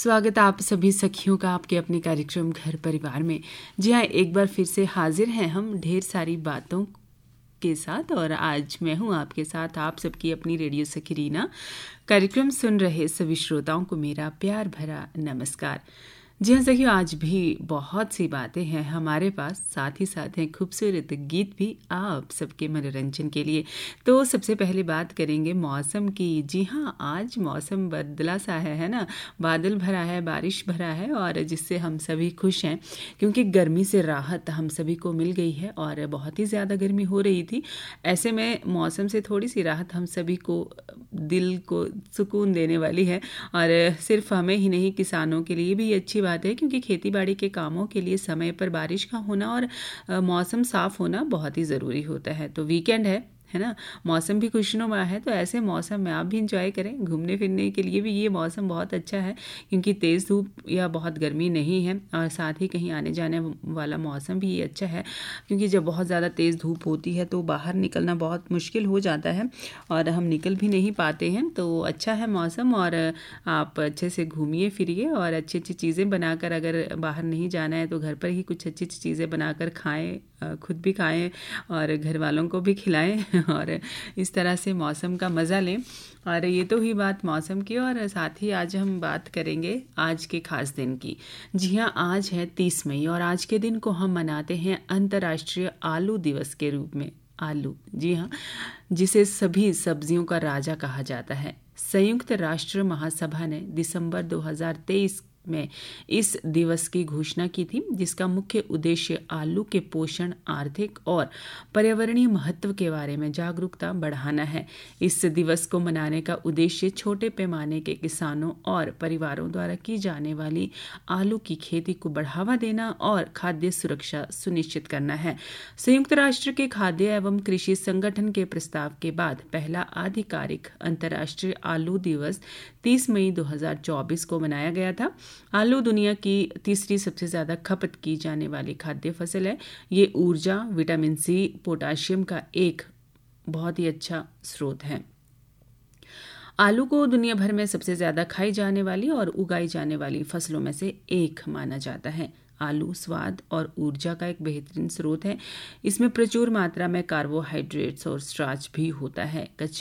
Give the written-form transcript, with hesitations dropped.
स्वागत आप सभी सखियों का आपके अपने कार्यक्रम घर परिवार में। जी हाँ, एक बार फिर से हाजिर हैं हम ढेर सारी बातों के साथ और आज मैं हूँ आपके साथ आप सबकी अपनी रेडियो सखी रीना। कार्यक्रम सुन रहे सभी श्रोताओं को मेरा प्यार भरा नमस्कार। जी हाँ सखियों, आज भी बहुत सी बातें हैं हमारे पास, साथ ही साथ हैं खूबसूरत गीत भी आप सबके मनोरंजन के लिए। तो सबसे पहले बात करेंगे मौसम की। जी हाँ, आज मौसम बदला सा है ना, बादल भरा है, बारिश भरा है और जिससे हम सभी खुश हैं क्योंकि गर्मी से राहत हम सभी को मिल गई है और बहुत ही ज़्यादा गर्मी हो रही थी। ऐसे में मौसम से थोड़ी सी राहत हम सभी को दिल को सुकून देने वाली है और सिर्फ हमें ही नहीं, किसानों के लिए भी अच्छी बात है क्योंकि खेतीबाड़ी के कामों के लिए समय पर बारिश का होना और मौसम साफ होना बहुत ही ज़रूरी होता है। तो वीकेंड है ना, मौसम भी खुशनुमा है, तो ऐसे मौसम में आप भी इंजॉय करें। घूमने फिरने के लिए भी ये मौसम बहुत अच्छा है क्योंकि तेज़ धूप या बहुत गर्मी नहीं है और साथ ही कहीं आने जाने वाला मौसम भी ये अच्छा है क्योंकि जब बहुत ज़्यादा तेज़ धूप होती है तो बाहर निकलना बहुत मुश्किल हो जाता है और हम निकल भी नहीं पाते हैं। तो अच्छा है मौसम और आप अच्छे से घूमिए फिरिए और अच्छी अच्छी चीज़ें बनाकर, अगर बाहर नहीं जाना है तो घर पर ही कुछ अच्छी अच्छी चीज़ें बनाकर खाएँ, खुद भी खाएं और घर वालों को भी खिलाएं और इस तरह से मौसम का मज़ा लें। और ये तो हुई बात मौसम की और साथ ही आज हम बात करेंगे आज के खास दिन की। जी हाँ, आज है 30 मई और आज के दिन को हम मनाते हैं अंतर्राष्ट्रीय आलू दिवस के रूप में। आलू, जी हाँ, जिसे सभी सब्जियों का राजा कहा जाता है। संयुक्त राष्ट्र महासभा ने दिसंबर 2023 में इस दिवस की घोषणा की थी जिसका मुख्य उद्देश्य आलू के पोषण, आर्थिक और पर्यावरणीय महत्व के बारे में जागरूकता बढ़ाना है। इस दिवस को मनाने का उद्देश्य छोटे पैमाने के किसानों और परिवारों द्वारा की जाने वाली आलू की खेती को बढ़ावा देना और खाद्य सुरक्षा सुनिश्चित करना है। संयुक्त राष्ट्र के खाद्य एवं कृषि संगठन के प्रस्ताव के बाद पहला आधिकारिक अंतर्राष्ट्रीय आलू दिवस 30 मई 2024 को मनाया गया था। आलू दुनिया की तीसरी सबसे ज़्यादा खपत की जाने वाली खाद्य फसल है। ये ऊर्जा, विटामिन सी, पोटाशियम का एक बहुत ही अच्छा स्रोत है। आलू को दुनिया भर में सबसे ज़्यादा खाई जाने वाली और उगाई जाने वाली फसलों में से एक माना जाता है। आलू स्वाद और ऊर्जा का एक बेहतरीन स्रोत है। इसमें प्रचुर मात्रा में कार्बोहाइड्रेट्स और स्टार्च भी होता है। कच्चे